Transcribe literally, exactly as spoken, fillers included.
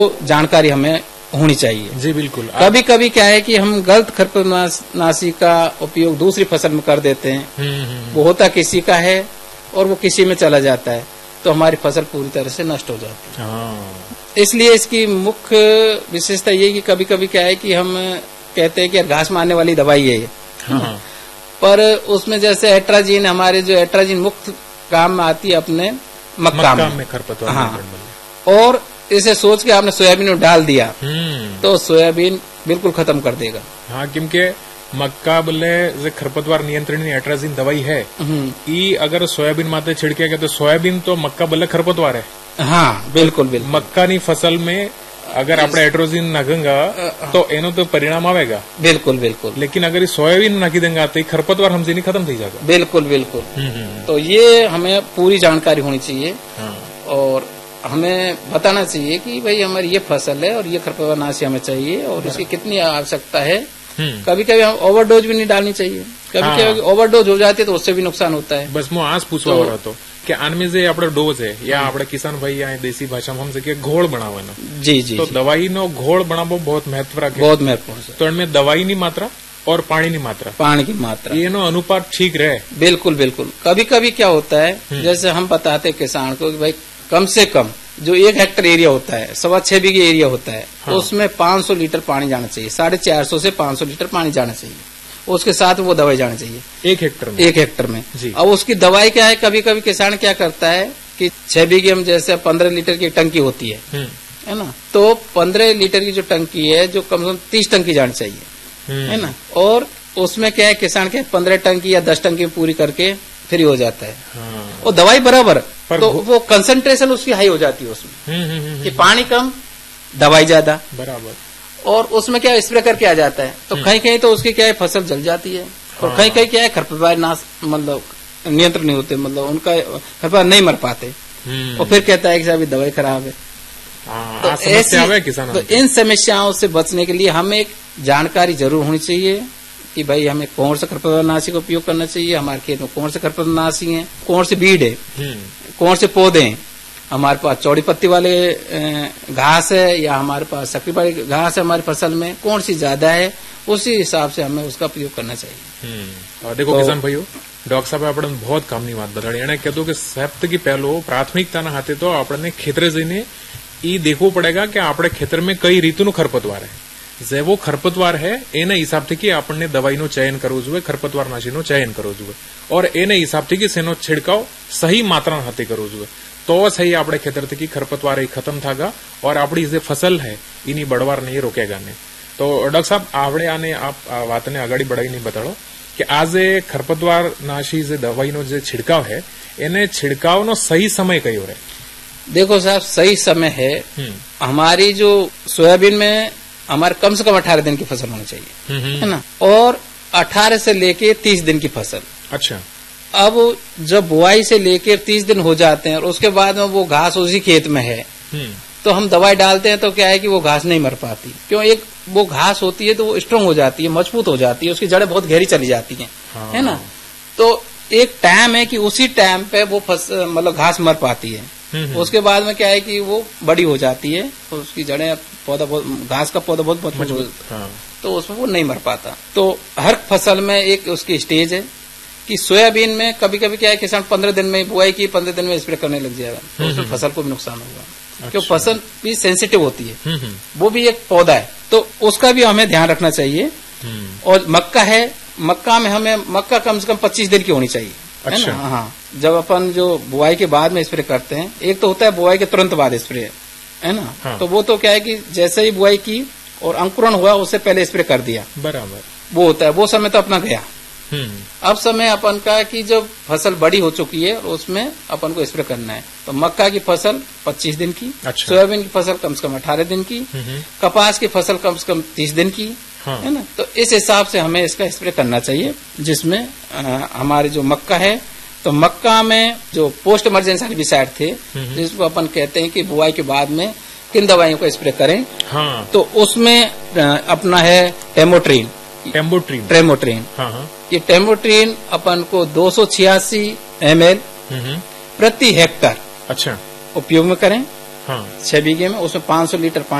जानकारी हमें होनी चाहिए। जी बिल्कुल। कभी कभी क्या है कि हम गलत खरपतवारनाशी का उपयोग दूसरी फसल में कर देते हैं, वो होता किसी का है और वो किसी में चला जाता है, तो हमारी फसल पूरी तरह से नष्ट हो जाती है। इसलिए इसकी मुख्य विशेषता ये कि कभी कभी क्या है कि हम कहते हैं कि घास मारने वाली दवाई है ये, हाँ। पर उसमें जैसे एट्राजीन, हमारे जो एट्राजीन मुख्य काम में आती है अपने मक्का में, में खरपतवार, हाँ। और इसे सोच के आपने सोयाबीन में डाल दिया तो सोयाबीन बिल्कुल खत्म कर देगा। हाँ, क्योंकि मक्का बोले खरपतवार नियंत्रण एट्राजीन दवाई है, ई अगर सोयाबीन माते छिड़के गया तो सोयाबीन तो मक्का बोले खरपतवार है। हाँ बिल्कुल बिल्कुल। मक्का नी फसल में अगर आपने एट्राजीन नाखेंगा तो एनो तो परिणाम आवेगा। बिल्कुल बिल्कुल। लेकिन अगर सोयाबीन नाखी देंगे तो खरपतवार हमसे नहीं खत्म थी जाएगा। बिल्कुल बिल्कुल। तो ये हमें पूरी जानकारी होनी चाहिए और हमें बताना चाहिए कि भाई हमारी ये फसल है और ये खरपतवारनाशी हमें चाहिए और इसकी कितनी आवश्यकता है। कभी कभी हम ओवरडोज भी नहीं डालनी चाहिए, कभी हाँ। कभी ओवरडोज हो जाती है तो उससे भी नुकसान होता है। बस मैं आज पूछवा हो रहा तो कि आनमें से अपना डोज है या अपने किसान भाई या देसी भाषा में हम से घोड़ बनावा ना। जी जी। तो दवाई नो घोड़ बनावो बहुत महत्व रखे, बहुत महत्वपूर्ण। तो इनमें दवाई की मात्रा और पानी की मात्रा, पानी की मात्रा, ये नो अनुपात ठीक रहे। बिल्कुल बिल्कुल। कभी कभी क्या होता है जैसे हम बताते किसान को कि भाई कम से कम जो एक हेक्टर एरिया होता है, सवा छह बीघे एरिया होता है, हाँ। उसमें पाँच सौ लीटर पानी जाना चाहिए, साढ़े चार सौ से पाँच सौ लीटर पानी जाना चाहिए, उसके साथ वो दवाई जानी चाहिए एक हेक्टर में। एक हेक्टर में जी। अब उसकी दवाई क्या है, कभी कभी किसान क्या करता है कि छह बीघे में जैसे पंद्रह लीटर की टंकी होती है, है ना, तो पंद्रह लीटर की जो टंकी है जो कम से कम तीस टंकी जानी चाहिए, है ना, और उसमें क्या है किसान के पंद्रह टंकी या दस टंकी पूरी करके फ्री हो जाता है। हाँ। और दवाई बराबर, तो वो कंसंट्रेशन उसकी हाई हो जाती है उसमें कि पानी कम दवाई ज्यादा बराबर, और उसमें क्या स्प्रे करके आ जाता है, तो कहीं कहीं तो उसकी क्या है फसल जल जाती है। हाँ। और कहीं कहीं क्या है खरपतवार नाश मतलब नियंत्रण नहीं होते, मतलब उनका खरपतवार नहीं मर पाते और फिर कहता है कि साहब दवाई खराब है। तो ऐसी तो इन समस्याओं से बचने के लिए हमें एक जानकारी जरूर होनी चाहिए कि भाई हमें कौन सा खरपतवारनाशी का उपयोग करना चाहिए, हमारे खेत में कौन से खरपतवारनाशी हैं, कौन से बीड है, कौन से पौधे हैं, हमारे पास चौड़ी पत्ती वाले घास है या हमारे पास सक्रिय वाली घास है, हमारी फसल में कौन सी ज्यादा है, उसी हिसाब से हमें उसका उपयोग करना चाहिए। और देखो तो, किसान भाइयों, डॉक्टर साहब आपने बहुत कामनी बात बताड़ी, એને કહેતો કે સપ્ત की पहलो प्राथमिकताના हाथे तो આપણને ખેતરે જઈને એ देखવું પડેगा કે આપણે ખેતરમાં કઈ રીતુનું ખરપતવાર है, જેવો ખરપતવાર है એના હિસાબથી કે આપણને દવાઈનો ચયન કરવું જોઈએ, ખરપતવારનાશીનો ચયન કરવું જોઈએ, और એના હિસાબથી કે સેનો છિડકાવ સહી માત્રાના હાથે કરવો જોઈએ, તો સહી આપણે ખેતરથી की खरपतवार ही खत्म थागा और આપણી જે ફસલ है એની બળવાર નહીં રોકેगा नहीं। तो डॉक्टर साहब આપણે આને આપ વાતને આગળ बढ़ाई नहीं बताड़ो कि आज खरपतवारनाशी जे दवाईनो जे छिड़काव है એને छिड़कावनो सही समय कयो रहे? देखो साहब, सही समय है हमारी जो सोयाबीन में हमारे कम से कम अठारह दिन की फसल होनी चाहिए, है ना, और अठारह से लेके तीस दिन की फसल। अच्छा। अब जब बुआई से लेकर तीस दिन हो जाते हैं और उसके बाद में वो घास उसी खेत में है तो हम दवाई डालते हैं, तो क्या है कि वो घास नहीं मर पाती। क्यों? एक वो घास होती है तो वो स्ट्रांग हो जाती है, मजबूत हो जाती है, उसकी जड़ें बहुत गहरी चली जाती हैं, हाँ। है ना, तो एक टाइम है कि उसी टाइम पे वो फसल मतलब घास मर पाती है, उसके बाद में क्या है कि वो बड़ी हो जाती है, तो उसकी जड़ें पौधा बहुत घास का पौधा बहुत बहुत मजबूत, हाँ। तो उसमें वो नहीं मर पाता। तो हर फसल में एक उसकी स्टेज है कि सोयाबीन में कभी कभी क्या है किसान पंद्रह दिन में बुआई की पंद्रह दिन में स्प्रे करने लग जाएगा, तो उसमें फसल को भी नुकसान होगा। अच्छा। क्यों? फसल भी सेंसिटिव होती है, वो भी एक पौधा है, तो उसका भी हमें ध्यान रखना चाहिए। और मक्का है, मक्का में हमें मक्का कम से कम पच्चीस दिन की होनी चाहिए। अच्छा। हाँ, जब अपन जो बुआई के बाद में स्प्रे करते हैं, एक तो होता है बुआई के तुरंत बाद स्प्रे, है ना, हाँ। तो वो तो क्या है कि जैसे ही बुआई की और अंकुरण हुआ उससे पहले स्प्रे कर दिया, बराबर, वो होता है, वो समय तो अपना गया। अब समय अपन का कि जब फसल बड़ी हो चुकी है उसमें अपन को स्प्रे करना है, तो मक्का की फसल पच्चीस दिन की, अच्छा। सोयाबीन की फसल कम से कम अठारह दिन की, कपास की फसल कम से कम तीस दिन की, हाँ। है ना, तो इस हिसाब से हमें इसका स्प्रे करना चाहिए। जिसमें हमारे जो मक्का है, तो मक्का में जो पोस्ट इमरजेंसी हेर्बिसाइड थे जिसको अपन कहते हैं कि बुआई के बाद में किन दवाइयों का स्प्रे करें, हाँ। तो उसमें अपना है टेमोट्रीन, टेम्बोट्रीन ट्रेमोट्रीन, हाँ। ये टेम्बोट्रीन अपन को दो सौ छियासी एम एल प्रति हेक्टर, अच्छा, उपयोग में करें, हाँ। छह बीघे में, उसमें पाँच सौ लीटर पानी